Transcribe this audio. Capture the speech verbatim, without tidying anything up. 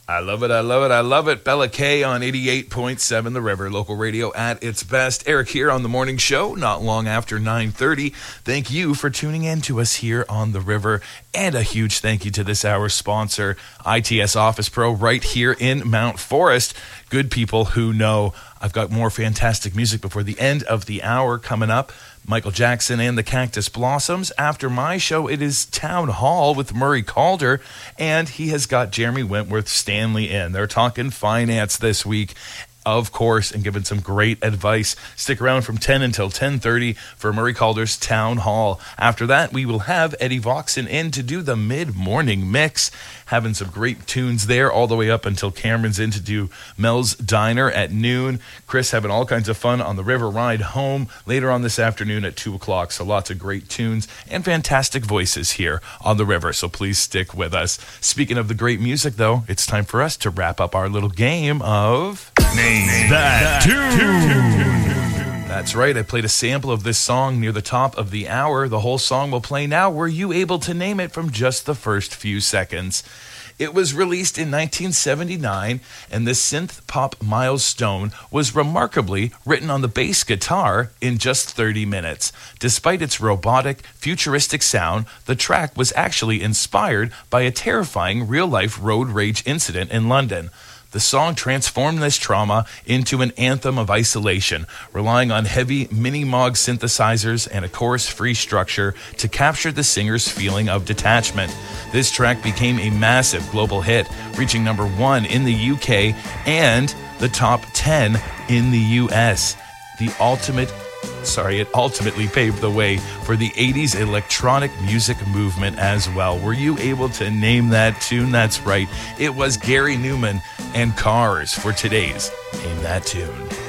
I love it, I love it, I love it. Bella K on eighty-eight point seven The River, local radio at its best. Eric here on the morning show, not long after nine thirty. Thank you for tuning in to us here on The River. And a huge thank you to this hour's sponsor, I T S Office Pro, right here in Mount Forest. Good people who know. I've got more fantastic music before the end of the hour coming up. Michael Jackson and the Cactus Blossoms. After my show, it is Town Hall with Murray Calder, and he has got Jeremy Wentworth Stanley in. They're talking finance this week, of course, and giving some great advice. Stick around from ten until ten thirty for Murray Calder's Town Hall. After that, we will have Eddie Voxon in to do the mid-morning mix, having some great tunes there all the way up until Cameron's in to do Mel's Diner at noon. Chris having all kinds of fun on the river ride home later on this afternoon at two o'clock. So lots of great tunes and fantastic voices here on the river. So please stick with us. Speaking of the great music, though, it's time for us to wrap up our little game of Name, Name That, that Tune. That's right. I played a sample of this song near the top of the hour. The whole song will play now. Were you able to name it from just the first few seconds? It was released in nineteen seventy-nine, and this synth pop milestone was remarkably written on the bass guitar in just thirty minutes. Despite its robotic, futuristic sound, the track was actually inspired by a terrifying real-life road rage incident in London. The song transformed this trauma into an anthem of isolation, relying on heavy mini-Moog synthesizers and a chorus-free structure to capture the singer's feeling of detachment. This track became a massive global hit, reaching number one in the U K and the top ten in the U S. The ultimate Sorry, it ultimately paved the way for the eighties electronic music movement as well. Were you able to name that tune? That's right. It was Gary Newman and Cars for today's Name That Tune.